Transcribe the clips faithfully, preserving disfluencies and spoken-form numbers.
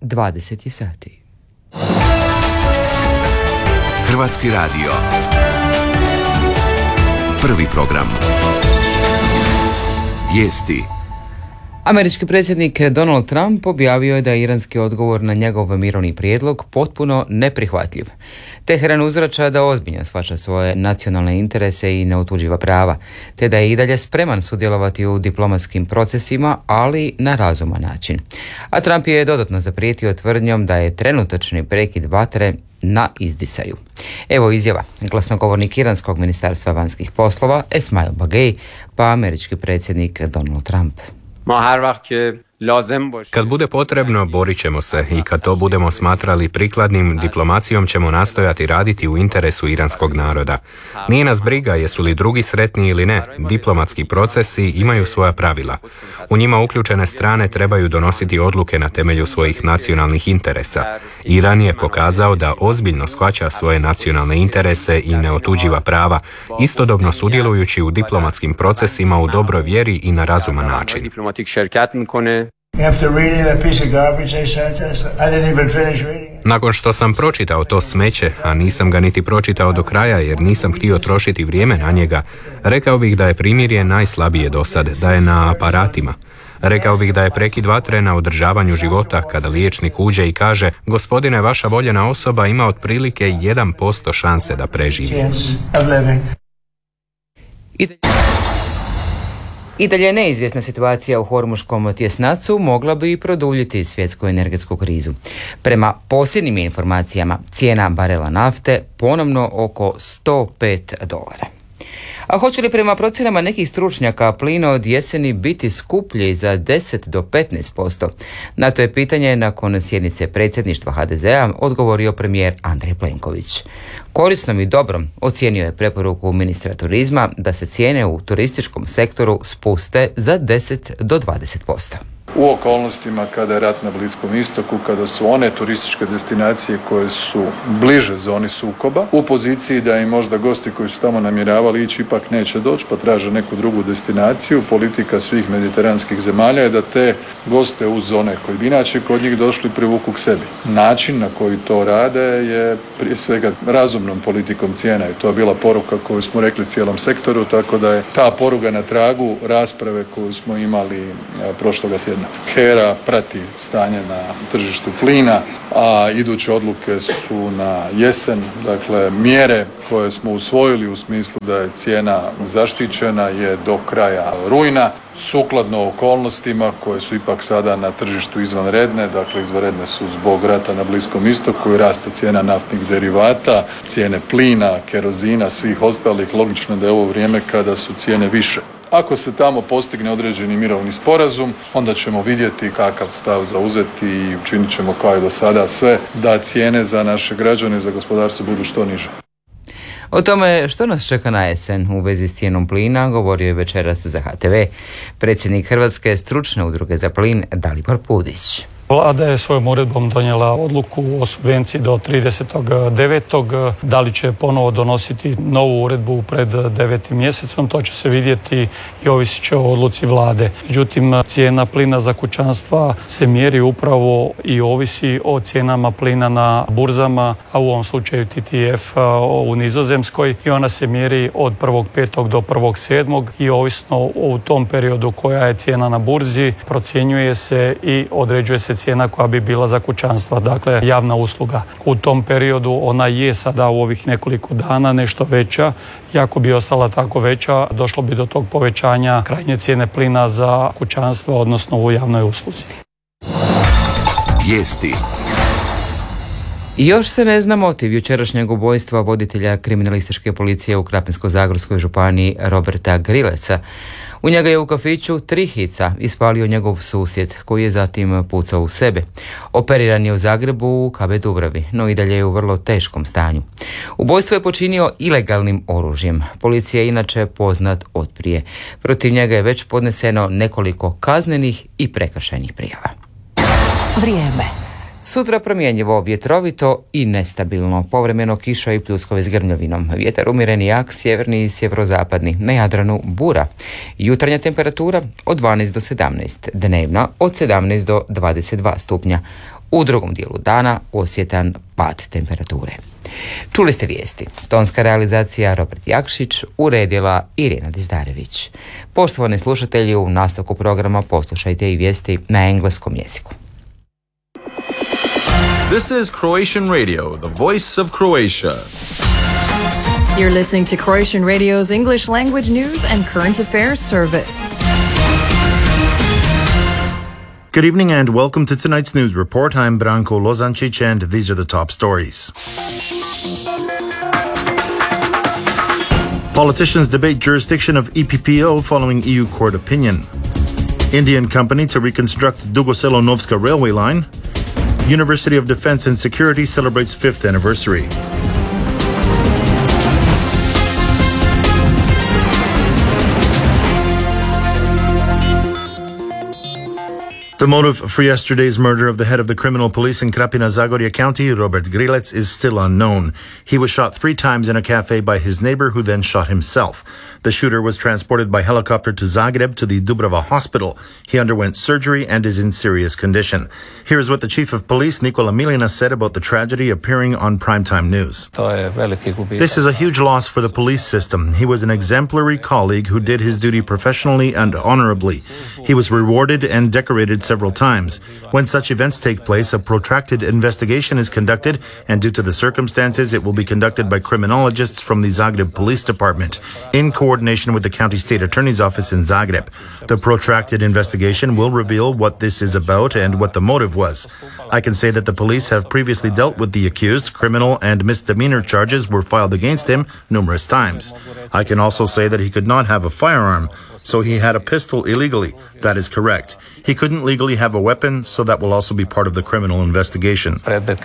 dvadeset sati. Hrvatski radio. Prvi program. Vijesti. Američki predsjednik Donald Trump objavio je da je iranski odgovor na njegov mirovni prijedlog potpuno neprihvatljiv. Teheran uzvraća da ozbiljno shvaća svoje nacionalne interese i neotuđiva prava, te da je i dalje spreman sudjelovati u diplomatskim procesima, ali na razuman način. A Trump je dodatno zaprijetio tvrdnjom da je trenutačni prekid vatre na izdisaju. Evo izjava glasnogovornik iranskog ministarstva vanjskih poslova Esmail Bagej, pa američki predsjednik Donald Trump. Kad bude potrebno, borit ćemo se i kad to budemo smatrali prikladnim, diplomacijom ćemo nastojati raditi u interesu iranskog naroda. Nije nas briga jesu li drugi sretni ili ne, diplomatski procesi imaju svoja pravila. U njima uključene strane trebaju donositi odluke na temelju svojih nacionalnih interesa. Iran je pokazao da ozbiljno shvaća svoje nacionalne interese i neotuđiva prava, istodobno sudjelujući u diplomatskim procesima u dobroj vjeri i na razuman način. Nakon što sam pročitao to smeće, a nisam ga niti pročitao do kraja jer nisam htio trošiti vrijeme na njega, rekao bih da je primirje najslabije do sad, da je na aparatima. Rekao bih da je prekid vatre na održavanju života kada liječnik uđe i kaže: gospodine, vaša voljena osoba ima otprilike jedan posto šanse da preživi. I dalje neizvjesna situacija u Hormuškom tjesnacu mogla bi produljiti svjetsku energetsku krizu. Prema posljednjim informacijama, cijena barela nafte ponovno oko sto pet dolara. A hoće li prema procjenama nekih stručnjaka plin od jeseni biti skuplji za deset do petnaest posto? Na to je pitanje nakon sjednice predsjedništva ha de zea odgovorio premijer Andrej Plenković. Korisnom i dobrom ocijenio je preporuku ministra turizma da se cijene u turističkom sektoru spuste za deset do dvadeset posto. U okolnostima kada je rat na Bliskom istoku, kada su one turističke destinacije koje su bliže zoni sukoba, u poziciji da i možda gosti koji su tamo namjeravali ići ipak neće doći pa traže neku drugu destinaciju, politika svih mediteranskih zemalja je da te goste uz zone koji bi inače kod njih došli privuku k sebi. Način na koji to rade je prije svega razumnom politikom cijena i to je bila poruka koju smo rekli cijelom sektoru, tako da je ta poruka na tragu rasprave koju smo imali prošloga tjedna. HERA prati stanje na tržištu plina, a iduće odluke su na jesen. Dakle, mjere koje smo usvojili u smislu da je cijena zaštićena je do kraja rujna, sukladno okolnostima koje su ipak sada na tržištu izvanredne. Dakle, izvanredne su zbog rata na Bliskom istoku i rasta cijena naftnih derivata, cijene plina, kerozina, svih ostalih. Logično da je ovo vrijeme kada su cijene više. Ako se tamo postigne određeni mirovni sporazum, onda ćemo vidjeti kakav stav zauzeti i učinit ćemo kao i do sada sve da cijene za naše građane i za gospodarstvo budu što niže. O tome što nas čeka na jesen u vezi s cijenom plina govorio je večeras za ha te ve predsjednik Hrvatske stručne udruge za plin Dalibor Pudić. Vlada je svojom uredbom donijela odluku o subvenciji do tridesetog devetog Da li će ponovo donositi novu uredbu pred devetim mjesecom, to će se vidjeti i ovisit će o odluci Vlade. Međutim, cijena plina za kućanstva se mjeri upravo i ovisi o cijenama plina na burzama, a u ovom slučaju te te ef u Nizozemskoj, i ona se mjeri od prvog petog do prvog sedmog i ovisno u tom periodu koja je cijena na burzi, procjenjuje se i određuje se cijena koja bi bila za kućanstva, dakle javna usluga. U tom periodu ona je sada u ovih nekoliko dana nešto veća i ako bi ostala tako veća, došlo bi do tog povećanja krajnje cijene plina za kućanstva, odnosno u javnoj usluzi. Vijesti. Još se ne zna motiv jučerašnjeg ubojstva voditelja kriminalističke policije u Krapinsko-zagorskoj županiji Roberta Grileca. U njega je u kafiću Trihica ispalio njegov susjed, koji je zatim pucao u sebe. Operiran je u Zagrebu u ka be Dubravi, no i dalje je u vrlo teškom stanju. Ubojstvo je počinio ilegalnim oružjem. Policija je inače poznat od prije. Protiv njega je već podneseno nekoliko kaznenih i prekršajnih prijava. Vrijeme. Sutra promjenjivo, vjetrovito i nestabilno, povremeno kiša i pljuskove s grmljovinom. Vjetar umjereni jak, sjeverni i sjeverozapadni, na Jadranu bura. Jutarnja temperatura od dvanaest do sedamnaest, dnevna od sedamnaest do dvadeset dva stupnja. U drugom dijelu dana osjetan pad temperature. Čuli ste vijesti. Tonska realizacija Robert Jakšić, uredila Irina Dizdarević. Poštovani slušatelji, u nastavku programa poslušajte i vijesti na engleskom jeziku. This is Croatian Radio, the voice of Croatia. You're listening to Croatian Radio's English language news and current affairs service. Good evening and welcome to tonight's news report. I'm Branko Lozancic and these are the top stories. Politicians debate jurisdiction of E P P O following E U court opinion. Indian company to reconstruct Dugo-Selo-Novska railway line. University of Defense and Security celebrates fifth anniversary. The motive for yesterday's murder of the head of the criminal police in Krapina-Zagorje County, Robert Grilec, is still unknown. He was shot three times in a cafe by his neighbor, who then shot himself. The shooter was transported by helicopter to Zagreb to the Dubrava hospital. He underwent surgery and is in serious condition. Here is what the chief of police, Nikola Milina, said about the tragedy appearing on Primetime News. This is a huge loss for the police system. He was an exemplary colleague who did his duty professionally and honorably. He was rewarded and decorated several times. When such events take place, a protracted investigation is conducted, and due to the circumstances, it will be conducted by criminologists from the Zagreb Police Department, in coordination with the County State Attorney's Office in Zagreb. The protracted investigation will reveal what this is about and what the motive was. I can say that the police have previously dealt with the accused. Criminal and misdemeanor charges were filed against him numerous times. I can also say that he could not have a firearm, so he had a pistol illegally. That is correct. He couldn't legally have a weapon, so that will also be part of the criminal investigation.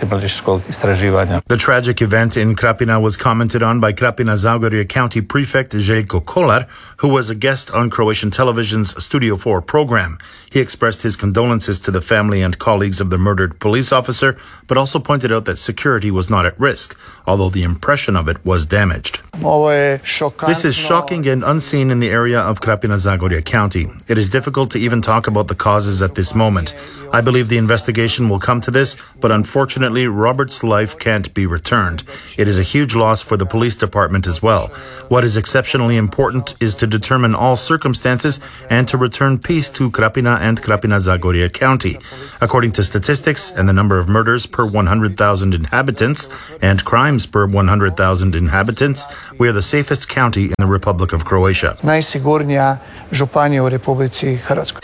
The tragic event in Krapina was commented on by Krapina-Zagorje County Prefect Željko Kolar, who was a guest on Croatian television's Studio four program. He expressed his condolences to the family and colleagues of the murdered police officer, but also pointed out that security was not at risk, although the impression of it was damaged. This is shocking and unseen in the area of Krapina-Zagorje County. It is difficult to even talk about the causes at this moment. I believe the investigation will come to this, but unfortunately, Robert's life can't be returned. It is a huge loss for the police department as well. What is exceptionally important is to determine all circumstances and to return peace to Krapina and Krapina-Zagorje County. According to statistics and the number of murders per one hundred thousand inhabitants and crimes per one hundred thousand inhabitants, we are the safest county in the Republic of Croatia. Najsigurnija županija u Republici Hrvatskoj.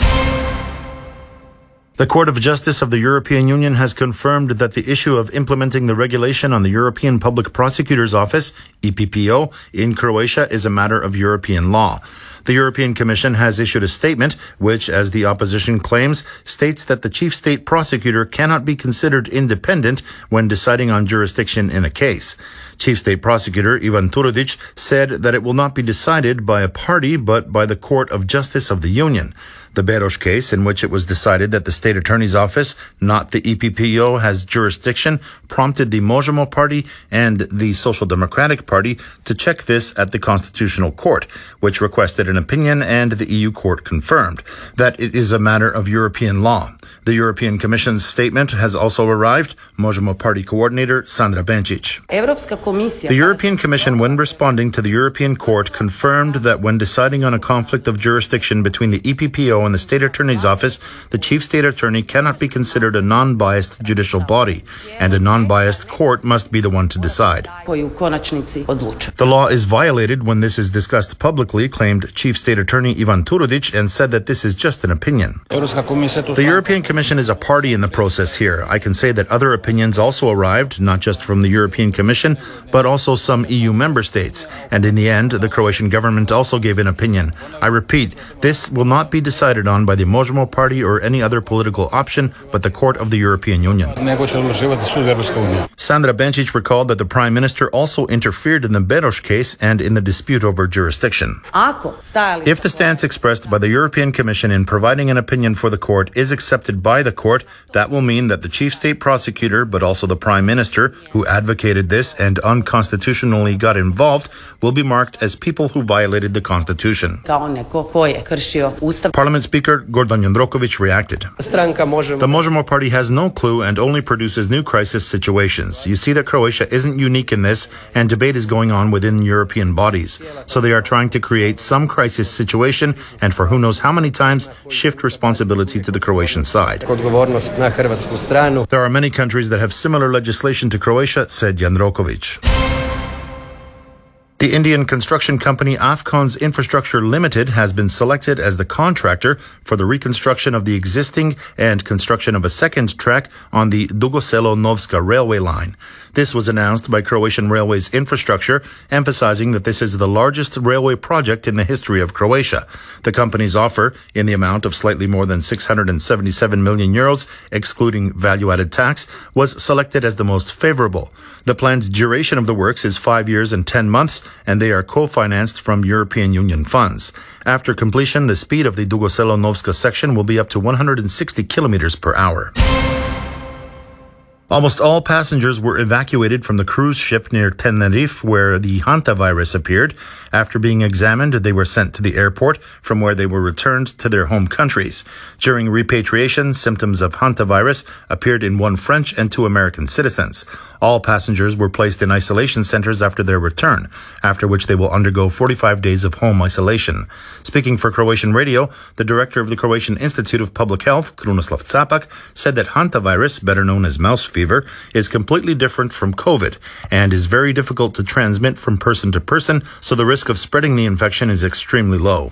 The Court of Justice of the European Union has confirmed that the issue of implementing the regulation on the European Public Prosecutor's Office, E P P O, in Croatia is a matter of European law. The European Commission has issued a statement which, as the opposition claims, states that the chief state prosecutor cannot be considered independent when deciding on jurisdiction in a case. Chief State Prosecutor Ivan Turudic said that it will not be decided by a party but by the Court of Justice of the Union. The Beroš case, in which it was decided that the State Attorney's Office, not the E P P O, has jurisdiction, prompted the Možemo Party and the Social Democratic Party to check this at the Constitutional Court, which requested an opinion, and the E U Court confirmed that it is a matter of European law. The European Commission's statement has also arrived. Možemo Party coordinator Sandra Benčić. The European Commission, when responding to the European Court, confirmed that when deciding on a conflict of jurisdiction between the E P P O and the State Attorney's Office, the Chief State Attorney cannot be considered a non-biased judicial body, and a non-biased court must be the one to decide. The law is violated when this is discussed publicly, claimed Chief State Attorney Ivan Turudic, and said that this is just an opinion. The European Commission is a party in the process here. I can say that other opinions also arrived, not just from the European Commission, but also some E U member states. And in the end, the Croatian government also gave an opinion. I repeat, this will not be decided on by the Možemo Party or any other political option, but the Court of the European Union. Sandra Benčić recalled that the Prime Minister also interfered in the Beroš case and in the dispute over jurisdiction. If the stance expressed by the European Commission in providing an opinion for the court is accepted by the court, that will mean that the chief state prosecutor, but also the prime minister, who advocated this and unconstitutionally got involved, will be marked as people who violated the constitution. Parliament Speaker Gordan Jandrokovic reacted. The Možemo party has no clue and only produces new crisis situations. You see that Croatia isn't unique in this, and debate is going on within European bodies. So they are trying to create some crisis situation and for who knows how many times shift responsibility to the Croatian side. There are many countries that have similar legislation to Croatia, said Jandrokovic. The Indian construction company Afcons Infrastructure Limited has been selected as the contractor for the reconstruction of the existing and construction of a second track on the Dugo Selo-Novska railway line. This was announced by Croatian Railways Infrastructure, emphasizing that this is the largest railway project in the history of Croatia. The company's offer, in the amount of slightly more than six hundred seventy-seven million euros, excluding value-added tax, was selected as the most favorable. The planned duration of the works is five years and ten months, and they are co-financed from European Union funds. After completion, the speed of the Dugo Selo-Novska section will be up to one hundred sixty kilometers per hour. Almost all passengers were evacuated from the cruise ship near Tenerife, where the hantavirus appeared. After being examined, they were sent to the airport, from where they were returned to their home countries. During repatriation, symptoms of hantavirus appeared in one French and two American citizens. All passengers were placed in isolation centers after their return, after which they will undergo forty-five days of home isolation. Speaking for Croatian radio, the director of the Croatian Institute of Public Health, Krunoslav Capak, said that hantavirus, better known as mouse fever, is completely different from COVID and is very difficult to transmit from person to person, so the risk of spreading the infection is extremely low.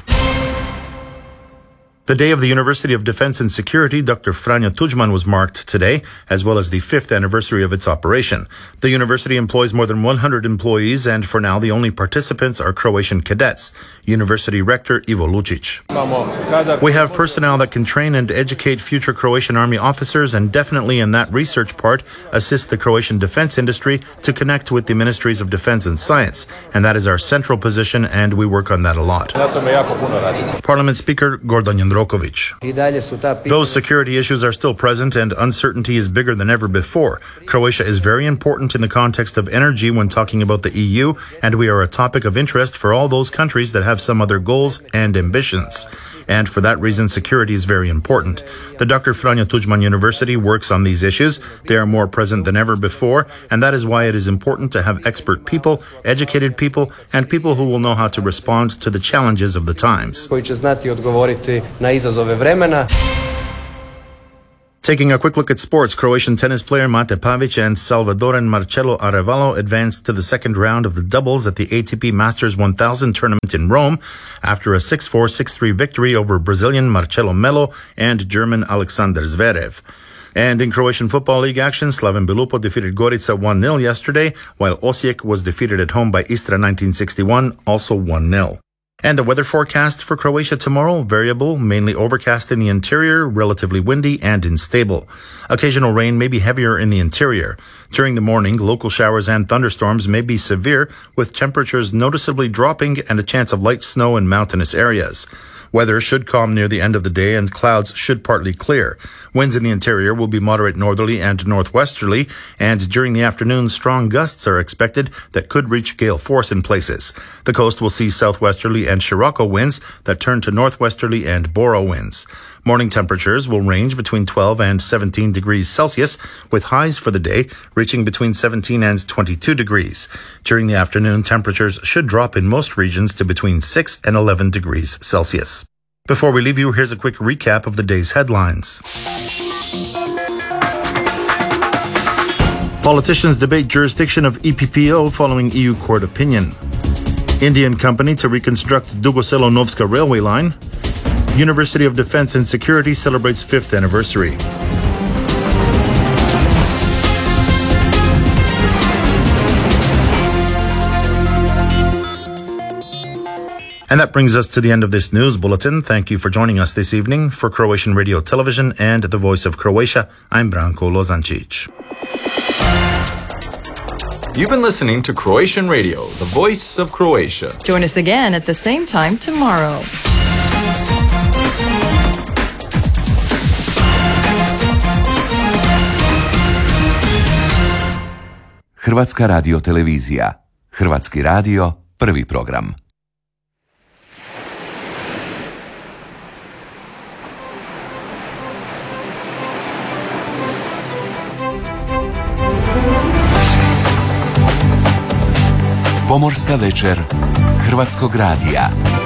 The day of the University of Defense and Security, Doctor Franjo Tuđman, was marked today, as well as the fifth anniversary of its operation. The university employs more than one hundred employees, and for now the only participants are Croatian cadets. University Rector Ivo Lučić. We have personnel that can train and educate future Croatian Army officers, and definitely in that research part assist the Croatian defense industry to connect with the Ministries of Defense and Science, and that is our central position, and we work on that a lot. Parliament Speaker Gordan Jandrokovic. Those security issues are still present and uncertainty is bigger than ever before. Croatia is very important in the context of energy when talking about the E U, and we are a topic of interest for all those countries that have some other goals and ambitions. And for that reason, security is very important. The Doctor Franjo Tuđman University works on these issues. They are more present than ever before, and that is why it is important to have expert people, educated people, and people who will know how to respond to the challenges of the times. Taking a quick look at sports, Croatian tennis player Mate Pavić and Salvadoran Marcelo Arevalo advanced to the second round of the doubles at the A T P Masters one thousand tournament in Rome after a six four, six three victory over Brazilian Marcelo Melo and German Alexander Zverev. And in Croatian Football League action, Slaven Belupo defeated Gorica one nil yesterday, while Osijek was defeated at home by Istra nineteen sixty-one, also one nil. And the weather forecast for Croatia tomorrow, variable, mainly overcast in the interior, relatively windy and unstable. Occasional rain may be heavier in the interior. During the morning, local showers and thunderstorms may be severe, with temperatures noticeably dropping and a chance of light snow in mountainous areas. Weather should calm near the end of the day and clouds should partly clear. Winds in the interior will be moderate northerly and northwesterly, and during the afternoon strong gusts are expected that could reach gale force in places. The coast will see southwesterly and Scirocco winds that turn to northwesterly and Boro winds. Morning temperatures will range between twelve and seventeen degrees Celsius, with highs for the day reaching between seventeen and twenty-two degrees. During the afternoon, temperatures should drop in most regions to between six and eleven degrees Celsius. Before we leave you, here's a quick recap of the day's headlines. Politicians debate jurisdiction of E P P O following E U court opinion. Indian company to reconstruct Dugo Selo-Novska railway line. University of Defense and Security celebrates fifth anniversary. And that brings us to the end of this news bulletin. Thank you for joining us this evening. For Croatian Radio Television and the Voice of Croatia, I'm Branko Lozancic. You've been listening to Croatian Radio, the voice of Croatia. Join us again at the same time tomorrow. Hrvatska radio televizija. Hrvatski radio, prvi program. Pomorska večer Hrvatskog radija.